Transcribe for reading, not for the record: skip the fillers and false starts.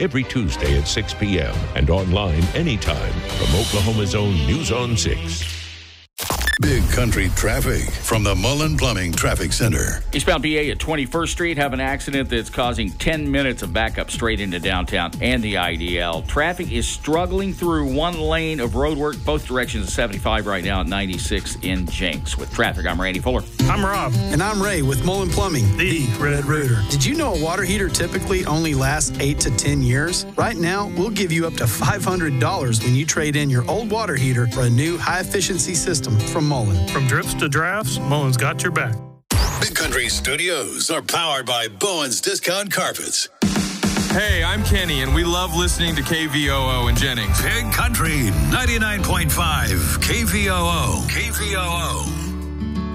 every Tuesday at 6 p.m. and online anytime from Oklahoma's own News on 6. Big Country traffic from the Mullen Plumbing Traffic Center. Eastbound BA at 21st Street have an accident that's causing 10 minutes of backup straight into downtown and the IDL. Traffic is struggling through one lane of roadwork, both directions of 75 right now at 96 in Jenks. With traffic, I'm Randy Fuller. I'm Rob. And I'm Ray with Mullen Plumbing, the Red Rooter. Did you know a water heater typically only lasts 8 to 10 years? Right now, we'll give you up to $500 when you trade in your old water heater for a new high-efficiency system from Mullen. From drips to drafts, Mullen's got your back. Big Country Studios are powered by Bowen's Discount Carpets. Hey, I'm Kenny, and we love listening to KVOO in Jennings. Big Country 99.5 KVOO. KVOO.